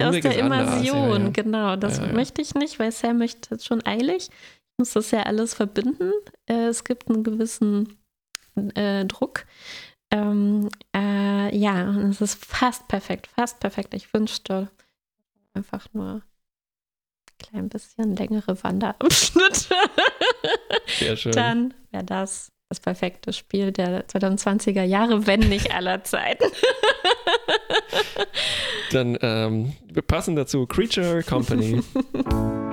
aus der Immersion, ja. genau. Das möchte ich nicht, weil Sam möchte es schon eilig. Ich muss das ja alles verbinden. Es gibt einen gewissen Druck. Ja, und es ist fast perfekt. Ich wünschte einfach nur ein klein bisschen längere Wanderabschnitte. Sehr schön. Dann wäre das perfekte Spiel der 2020er Jahre, wenn nicht aller Zeiten. Dann wir passen dazu Creature Company.